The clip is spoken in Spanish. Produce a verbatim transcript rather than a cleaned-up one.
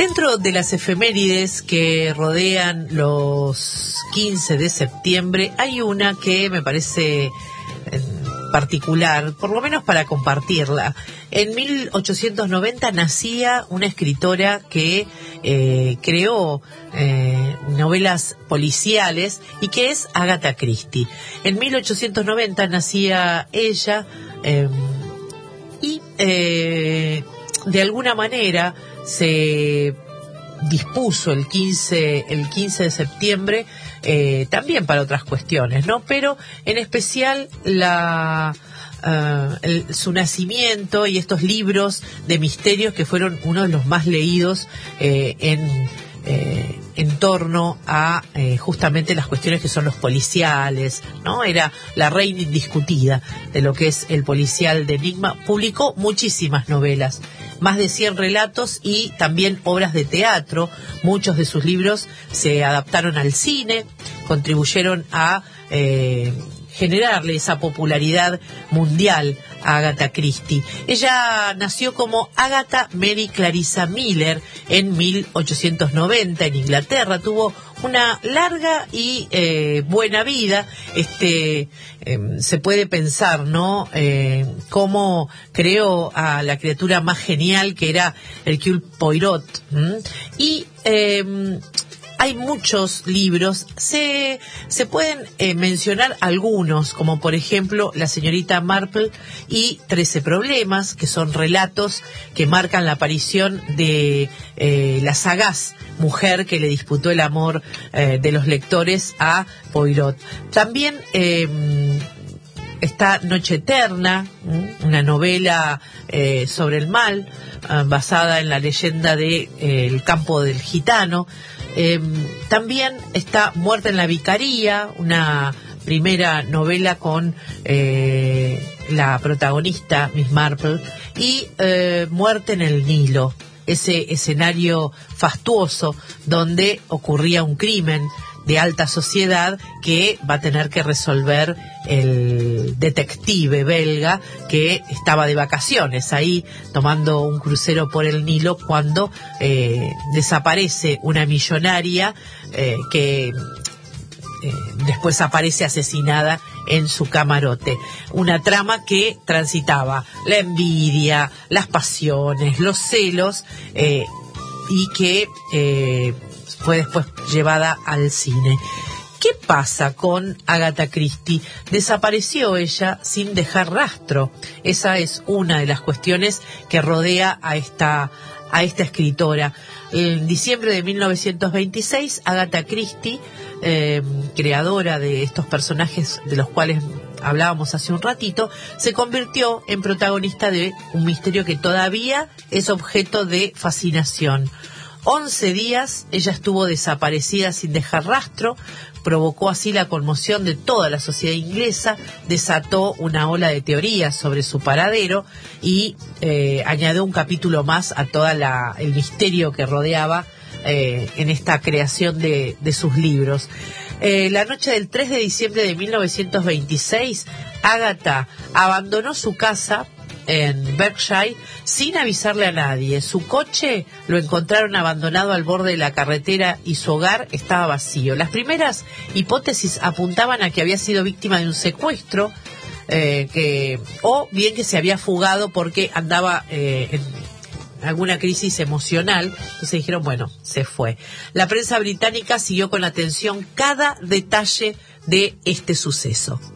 Dentro de las efemérides que rodean los quince de septiembre, hay una que me parece particular, por lo menos para compartirla. En mil ochocientos noventa nacía una escritora que eh, creó eh, novelas policiales y que es Agatha Christie. En mil ochocientos noventa nacía ella eh, y eh, de alguna manera se dispuso el quince, el quince de septiembre eh, también para otras cuestiones, ¿no? Pero en especial la uh, el, su nacimiento y estos libros de misterios que fueron uno de los más leídos eh, en eh, en torno a eh, justamente las cuestiones que son los policiales, ¿no? Era la reina indiscutida de lo que es el policial de enigma. Publicó muchísimas novelas, más de cien relatos y también obras de teatro. Muchos de sus libros se adaptaron al cine, contribuyeron a eh, generarle esa popularidad mundial a Agatha Christie. Ella nació como Agatha Mary Clarissa Miller en mil ochocientos noventa en Inglaterra. Tuvo una larga y eh, buena vida. Este eh, se puede pensar, ¿no? Eh, cómo creó a la criatura más genial que era Hercule Poirot. ¿Mm? Y eh, hay muchos libros, se, se pueden eh, mencionar algunos, como por ejemplo La señorita Marple y Trece problemas, que son relatos que marcan la aparición de eh, la sagaz mujer que le disputó el amor eh, de los lectores a Poirot. También eh, está Noche Eterna, una novela eh, sobre el mal, eh, basada en la leyenda de eh, El campo del gitano. Eh, también está Muerte en la Vicaría, una primera novela con eh, la protagonista Miss Marple, y eh, Muerte en el Nilo, ese escenario fastuoso donde ocurría un crimen de alta sociedad que va a tener que resolver el detective belga que estaba de vacaciones ahí tomando un crucero por el Nilo cuando eh, desaparece una millonaria eh, que eh, después aparece asesinada en su camarote. Una trama que transitaba la envidia, las pasiones, los celos eh, y que eh, fue después llevada al cine. ¿Qué pasa con Agatha Christie? Desapareció ella sin dejar rastro. Esa es una de las cuestiones que rodea a esta, a esta escritora. En diciembre de mil novecientos veintiséis, Agatha Christie, eh, creadora de estos personajes de los cuales hablábamos hace un ratito, se convirtió en protagonista de un misterio que todavía es objeto de fascinación. Once días ella estuvo desaparecida sin dejar rastro, provocó así la conmoción de toda la sociedad inglesa, desató una ola de teorías sobre su paradero y eh, añadió un capítulo más a todo el misterio que rodeaba eh, en esta creación de, de sus libros. Eh, la noche del tres de diciembre de mil novecientos veintiséis, Agatha abandonó su casa en Berkshire sin avisarle a nadie. Su coche lo encontraron abandonado al borde de la carretera y su hogar estaba vacío. Las primeras hipótesis apuntaban a que había sido víctima de un secuestro eh, que, o bien que se había fugado porque andaba eh, en alguna crisis emocional. Entonces dijeron, bueno, se fue. La prensa británica siguió con atención cada detalle de este suceso.